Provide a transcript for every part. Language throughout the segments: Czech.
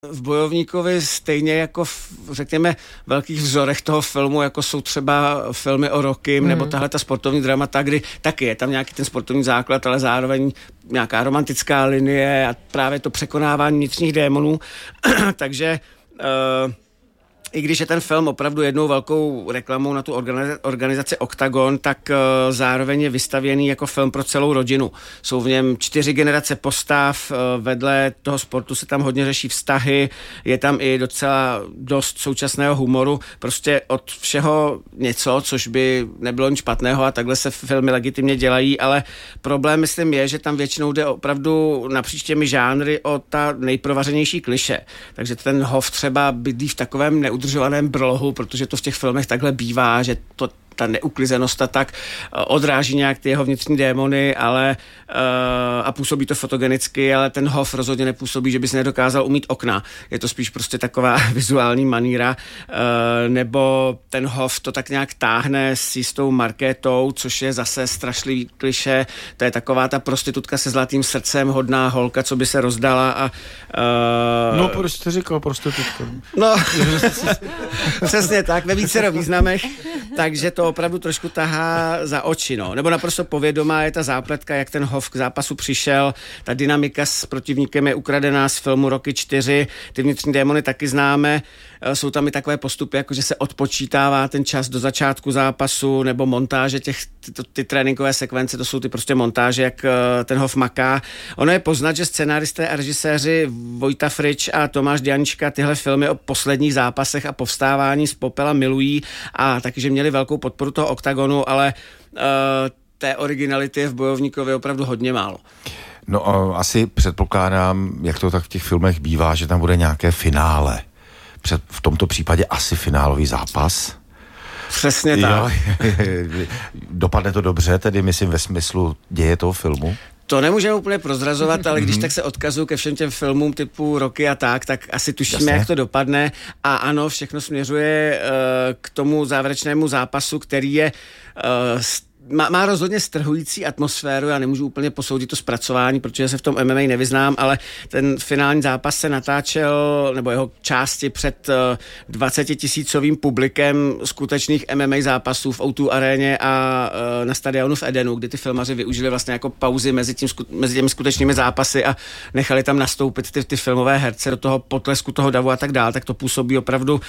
V Bojovníkovi stejně jako řekněme, velkých vzorech toho filmu, jako jsou třeba filmy o Rockym, nebo tahle ta sportovní dramata, kdy taky je tam nějaký ten sportovní základ, ale zároveň nějaká romantická linie a právě to překonávání vnitřních démonů. Takže i když je ten film opravdu jednou velkou reklamou na tu organizaci Octagon, tak zároveň je vystavěný jako film pro celou rodinu. Jsou v něm 4 generace postav, vedle toho sportu se tam hodně řeší vztahy, je tam i docela dost současného humoru, prostě od všeho něco, což by nebylo nic špatného a takhle se filmy legitimně dělají, ale problém, myslím, je, že tam většinou jde opravdu napříč těmi žánry o ta nejprovařenější kliše. Takže ten Hoff třeba bydlí v takovém neudržovaném brlohu, protože to v těch filmech takhle bývá, že ta neuklizenost a tak odráží nějak ty jeho vnitřní démony, ale a působí to fotogenicky, ale ten Hoff rozhodně nepůsobí, že by si nedokázal umýt okna. Je to spíš prostě taková vizuální maníra, nebo ten Hoff to tak nějak táhne s jistou markétou, což je zase strašlivý kliše. To je taková ta prostitutka se zlatým srdcem, hodná holka, co by se rozdala a No, proč jste říkal prostitutka? No, přesně tak, ve vícero významech, takže to opravdu trošku tahá za oči, no. Nebo naprosto povědomá je ta zápletka, jak ten Hoff k zápasu přišel, ta dynamika s protivníkem je ukradená z filmu Rocky 4, ty vnitřní démony taky známe, jsou tam i takové postupy, jako že se odpočítává ten čas do začátku zápasu, nebo montáže ty tréninkové sekvence, to jsou ty prostě montáže, jak ten Hoff maká. Ono je poznat, že scenáristé a režiséři Vojta Frič a Tomáš Dianička tyhle filmy o posledních zápasech a povstávání z popela milují a taky, že měli velkou podporu toho Octagonu, ale té originality je v Bojovníkovi opravdu hodně málo. No asi předpokládám, jak to tak v těch filmech bývá, že tam bude nějaké finále. V tomto případě asi finálový zápas. Přesně tak. Dopadne to dobře, tedy myslím ve smyslu děje toho filmu? To nemůžeme úplně prozrazovat, ale když tak se odkazuju ke všem těm filmům typu Rocky a tak asi tušíme, jak to dopadne. A ano, všechno směřuje k tomu závěrečnému zápasu, který je má rozhodně strhující atmosféru, já nemůžu úplně posoudit to zpracování, protože se v tom MMA nevyznám, ale ten finální zápas se natáčel, nebo jeho části před 20 000 publikem skutečných MMA zápasů v O2 aréně a na stadionu v Edenu, kdy ty filmaři využili vlastně jako pauzy mezi těmi skutečnými zápasy a nechali tam nastoupit ty filmové herce do toho potlesku toho davu a tak dál, tak to působí opravdu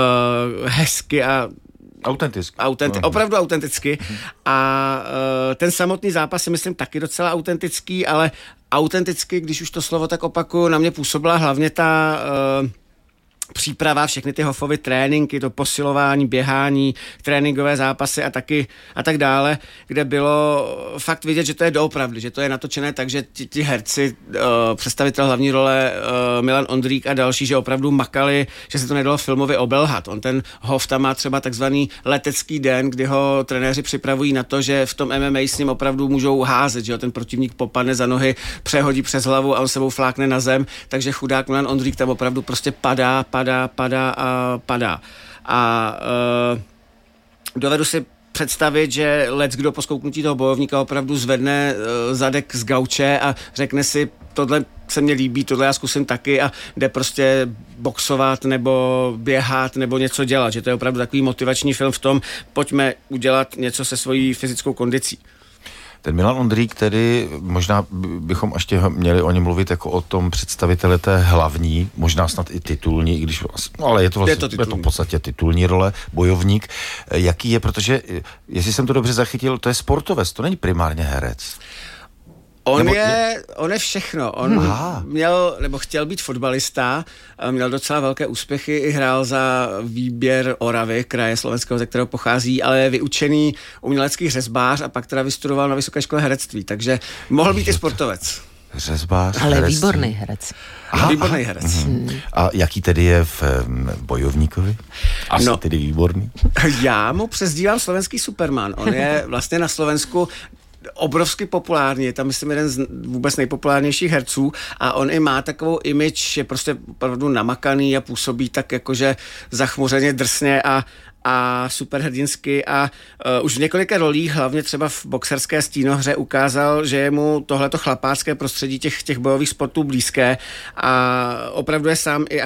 hezky a opravdu autenticky. A ten samotný zápas je, myslím, taky docela autentický, ale autenticky, když už to slovo tak opakuju, na mě působila hlavně ta příprava, všechny ty Hoffovy tréninky, to posilování, běhání, tréninkové zápasy a tak dále, kde bylo fakt vidět, že to je doopravdy, že to je natočené tak, že ti herci, představitel hlavní role Milan Ondrík a další, že opravdu makali, že se to nedalo filmově obelhat. On ten Hoff tam má třeba takzvaný letecký den, kdy ho trenéři připravují na to, že v tom MMA s ním opravdu můžou házet, že jo, ten protivník popadne za nohy, přehodí přes hlavu a on sebou flákne na zem, takže chudák Milan Ondrík tam opravdu prostě padá. A dovedu si představit, že leckdo po zkouknutí toho bojovníka opravdu zvedne zadek z gauče a řekne si, tohle se mně líbí, tohle já zkusím taky a jde prostě boxovat nebo běhat nebo něco dělat, že to je opravdu takový motivační film v tom, pojďme udělat něco se svojí fyzickou kondicí. Ten Milan Ondrík, tedy možná bychom ještě měli o něm mluvit jako o tom představitele té hlavní, možná snad i titulní, i když, ale je to v podstatě titulní role, bojovník. Jaký je, protože, jestli jsem to dobře zachytil, to je sportovec, to není primárně herec. On je všechno. On chtěl být fotbalista, měl docela velké úspěchy, i hrál za výběr Oravy, kraje slovenského, ze kterého pochází, ale je vyučený umělecký řezbář a pak teda vystudoval na vysoké škole herectví, takže mohl být i sportovec. Řezbář, ale herectví. Výborný herec. Výborný herec. A jaký tedy je v Bojovníkovi? Asi tedy výborný. Já mu přezdívám slovenský Superman. On je vlastně na Slovensku obrovsky populární, je tam myslím jeden z vůbec nejpopulárnějších herců a on i má takovou image, je prostě opravdu namakaný a působí tak jakože zachmuřeně drsně a superhrdinsky a už v několika rolích, hlavně třeba v boxerské stínohře ukázal, že je mu tohleto chlapácké prostředí těch bojových sportů blízké a opravdu je sám i